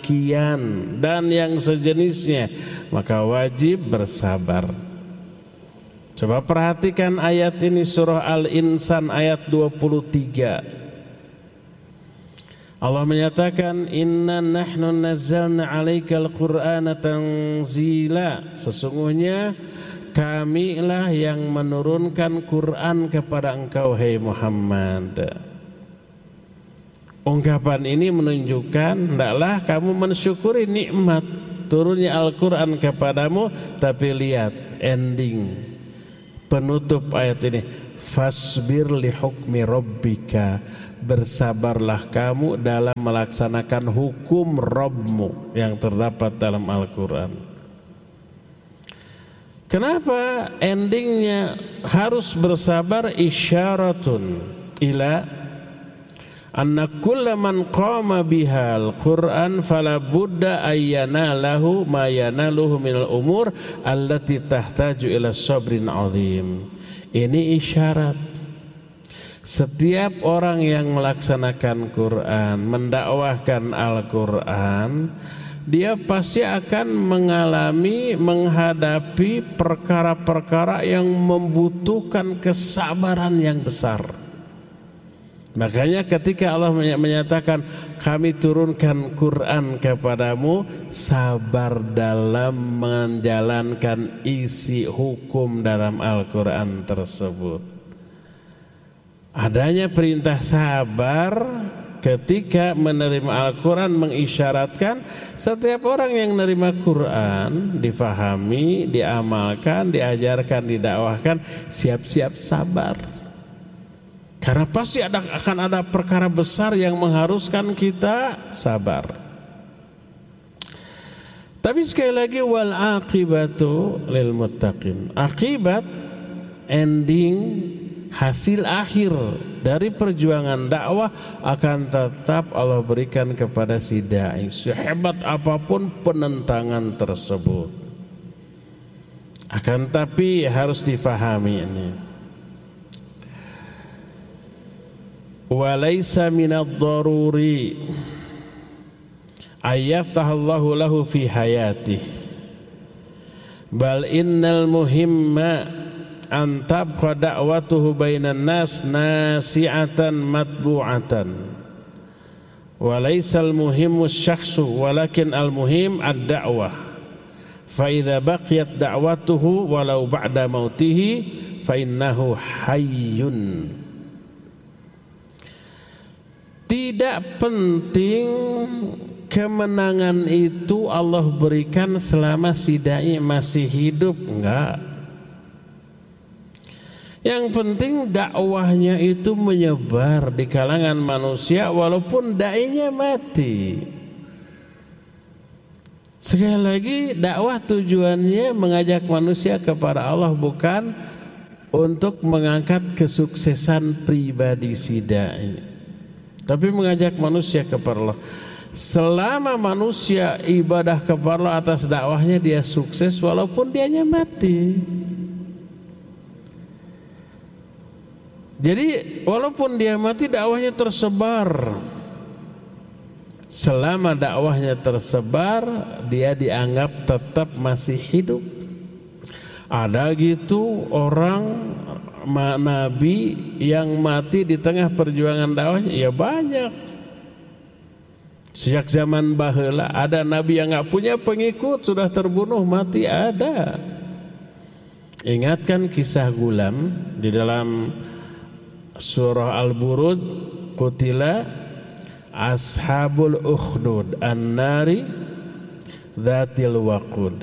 demikian dan yang sejenisnya, maka wajib bersabar. Coba perhatikan ayat ini, surah Al-Insan ayat 23. Allah menyatakan, inna nahnu nazzalna 'alaikal qur'ana tanzila. Sesungguhnya kamilah yang menurunkan Quran kepada engkau, hai Muhammad. Ungkapan ini menunjukkan hendaklah kamu mensyukuri nikmat turunnya Al-Quran kepadamu. Tapi lihat ending penutup ayat ini, fasbir li hukmi rabbika, bersabarlah kamu dalam melaksanakan hukum Rabbmu yang terdapat dalam Al-Quran. Kenapa endingnya harus bersabar? Isyaratun ila anna kulla man qama bihal Quran fala budda ayyana lahu ma yanaluhu minal umur allati tahtaju ila sabrin azim. Ini isyarat setiap orang yang melaksanakan Quran, mendakwahkan Al-Quran, dia pasti akan menghadapi perkara-perkara yang membutuhkan kesabaran yang besar. Makanya ketika Allah menyatakan kami turunkan Quran kepadamu, sabar dalam menjalankan isi hukum dalam Al-Quran tersebut. Adanya perintah sabar ketika menerima Al-Quran mengisyaratkan setiap orang yang menerima Quran, difahami, diamalkan, diajarkan, didakwahkan, siap-siap sabar. Karena pasti akan ada perkara besar yang mengharuskan kita sabar. Tapi sekali lagi, wal aqibatu lil muttaqin. Akibat, ending, hasil akhir dari perjuangan dakwah akan tetap Allah berikan kepada si dai, sehebat apapun penentangan tersebut. Akan tapi harus difahami ini, walaysa minad daruri ayyaftahallahu lahu fi hayatih, bal innal muhimma an tabqa da'watuhu bainan nas nasi'atan matbu'atan, walaysa al-muhimmu syakhsu walakin al-muhim ad-da'wah, fa idza baqiyat da'watuhu walau ba'da mautihi fa innahu hayyun. Tidak penting kemenangan itu Allah berikan selama si dai masih hidup, enggak. Yang penting dakwahnya itu menyebar di kalangan manusia walaupun dai-nya mati. Sekali lagi, dakwah tujuannya mengajak manusia kepada Allah, bukan untuk mengangkat kesuksesan pribadi si dai, tapi mengajak manusia kepada Allah. Selama manusia ibadah kepada Allah atas dakwahnya, dia sukses walaupun dianya mati. Jadi walaupun dia mati, dakwahnya tersebar. Selama dakwahnya tersebar, dia dianggap tetap masih hidup. Ada gitu orang nabi yang mati di tengah perjuangan dakwahnya, ya banyak. Sejak zaman baheula ada nabi yang enggak punya pengikut, sudah terbunuh mati, ada. Ingatkan kisah Gulam di dalam surah Al-Buruj, qutila ashabul ukhdud an-nari dzatil waqud.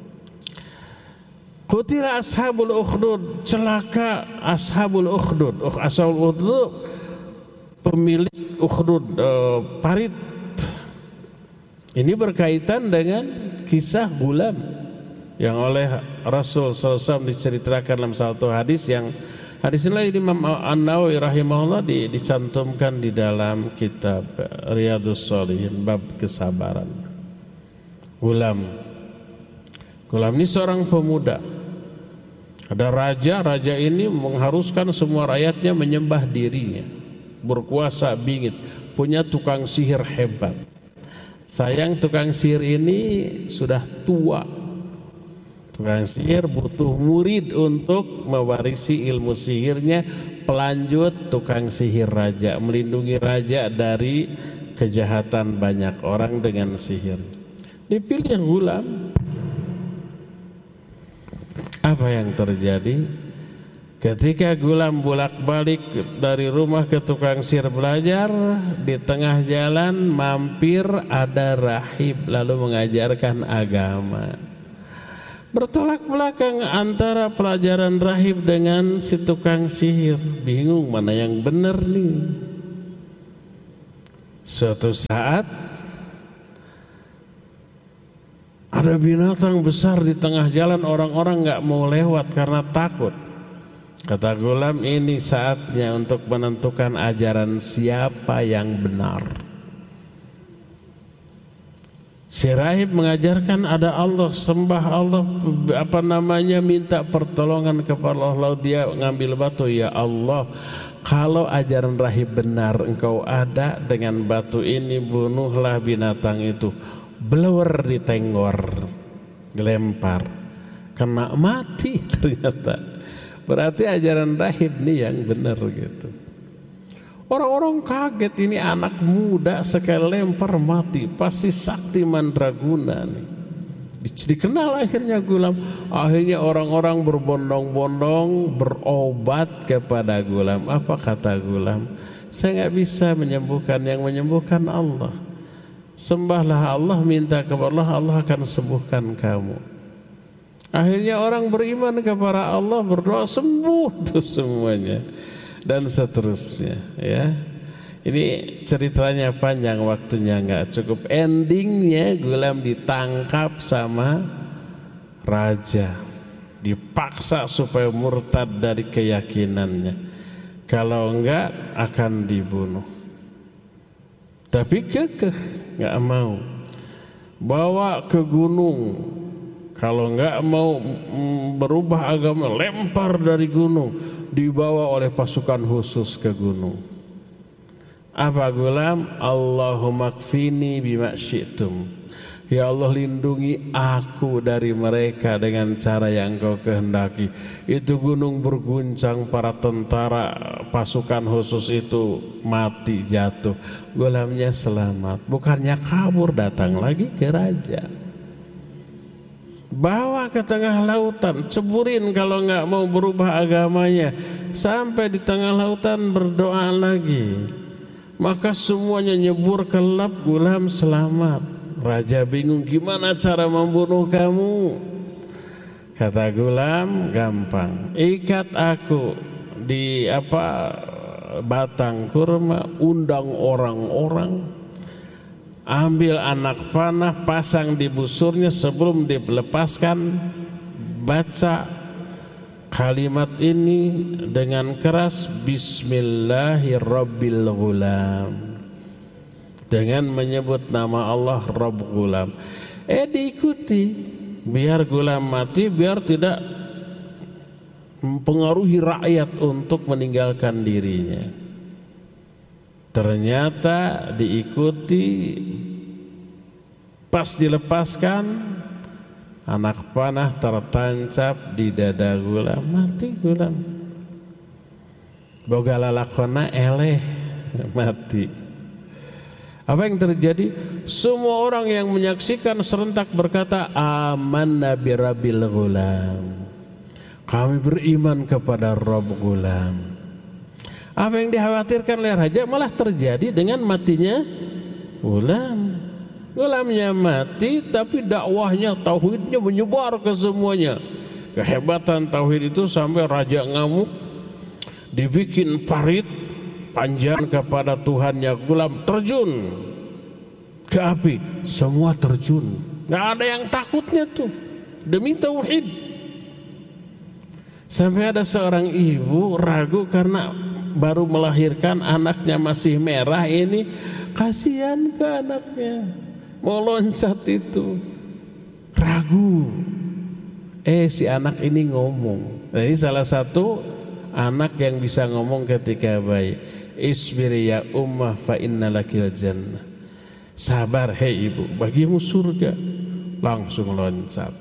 Qutila ashabul ukhdud, celaka ashabul ukhdud. Ashabul ukhdud pemilik ukhdud, parit. Ini berkaitan dengan kisah Gulam yang oleh Rasul SAW diceritakan dalam satu hadis, yang hadis ini Imam An-Nawawi rahimahullah dicantumkan di dalam kitab Riyadhus Shalihin bab kesabaran. Gulam ini seorang pemuda. Ada raja ini mengharuskan semua rakyatnya menyembah dirinya, berkuasa bingit, punya tukang sihir hebat. Sayang tukang sihir ini sudah tua. Tukang sihir butuh murid untuk mewarisi ilmu sihirnya, pelanjut tukang sihir raja, melindungi raja dari kejahatan banyak orang dengan sihir. Dipilih Ghulam. Apa yang terjadi? Ketika Ghulam bolak-balik dari rumah ke tukang sihir belajar, di tengah jalan mampir ada rahib lalu mengajarkan agama. Bertolak belakang antara pelajaran rahib dengan si tukang sihir, bingung mana yang benar nih. Suatu saat ada binatang besar di tengah jalan, orang-orang nggak mau lewat karena takut. Kata Ghulam, ini saatnya untuk menentukan ajaran siapa yang benar. Si rahib mengajarkan ada Allah, sembah Allah, minta pertolongan kepada Allah. Dia ngambil batu, ya Allah, kalau ajaran rahib benar, engkau ada dengan batu ini, bunuhlah binatang itu. Blower ditenggor, gelempar, kena mati ternyata. Berarti ajaran rahib nih yang benar gitu. Orang-orang kaget, ini anak muda sekali lempar mati, pasti sakti mandraguna nih. Dikenal akhirnya Ghulam. Akhirnya orang-orang berbondong-bondong berobat kepada Ghulam. Apa kata Ghulam? Saya nggak bisa menyembuhkan, yang menyembuhkan Allah. Sembahlah Allah, minta kepada Allah, Allah akan sembuhkan kamu. Akhirnya orang beriman kepada Allah, berdoa, sembuh tuh semuanya, dan seterusnya ya. Ini ceritanya panjang, waktunya nggak cukup. Endingnya Ghulam ditangkap sama raja, dipaksa supaya murtad dari keyakinannya, kalau enggak akan dibunuh. Tapi kekeh, nggak mau. Bawa ke gunung. Kalau enggak mau berubah agama, lempar dari gunung, dibawa oleh pasukan khusus ke gunung. Apa Ghulam? Allahumma kfini bima syi'tum. Ya Allah, lindungi aku dari mereka dengan cara yang Engkau kehendaki. Itu gunung berguncang, para tentara pasukan khusus itu mati, jatuh. Ghulamnya selamat. Bukannya kabur, datang lagi ke raja. Bawa ke tengah lautan, ceburin kalau nggak mau berubah agamanya. Sampai di tengah lautan berdoa lagi. Maka semuanya nyebur ke lap, Ghulam selamat. Raja bingung, gimana cara membunuh kamu? Kata Ghulam, gampang. Ikat aku di batang kurma, undang orang-orang. Ambil anak panah, pasang di busurnya, sebelum dilepaskan baca kalimat ini dengan keras, Bismillahirrabbilghulam, dengan menyebut nama Allah Rabb Ghulam. Diikuti, biar Ghulam mati, biar tidak mempengaruhi rakyat untuk meninggalkan dirinya. Ternyata diikuti, pas dilepaskan, anak panah tertancap di dada Ghulam, mati Ghulam. Boga lalakona eleh, mati. Apa yang terjadi? Semua orang yang menyaksikan serentak berkata, amanna birabbil Ghulam, kami beriman kepada Rabb Ghulam. Apa yang dikhawatirkan oleh raja malah terjadi dengan matinya Ghulam. Ghulamnya mati, tapi dakwahnya, tauhidnya menyebar ke semuanya. Kehebatan tauhid itu sampai raja ngamuk, dibikin parit panjang kepada Tuhannya. Ghulam terjun ke api, semua terjun, nggak ada yang takutnya tuh, demi tauhid. Sampai ada seorang ibu ragu karena baru melahirkan, anaknya masih merah, ini kasihan ke anaknya, mau loncat itu, ragu. Si anak ini ngomong. Nah, ini salah satu anak yang bisa ngomong ketika bayi. Isbiri ya ummah fa inna lakil jannah. Sabar hei ibu, bagimu surga. Langsung loncat.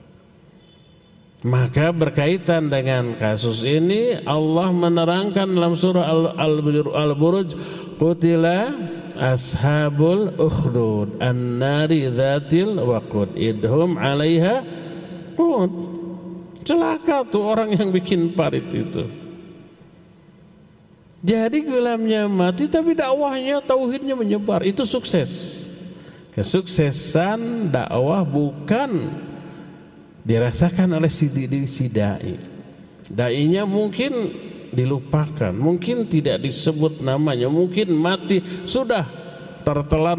Maka berkaitan dengan kasus ini Allah menerangkan dalam surah Al-Buruj, qutila ashabul ukhdud an-nari dzatil waqud idhum 'alaiha qud. Celaka tuh orang yang bikin parit itu. Jadi gelamnya mati tapi dakwahnya, tauhidnya menyebar. Itu sukses. Kesuksesan dakwah bukan dirasakan oleh si dai. Dainya mungkin dilupakan, mungkin tidak disebut namanya, mungkin mati sudah tertelan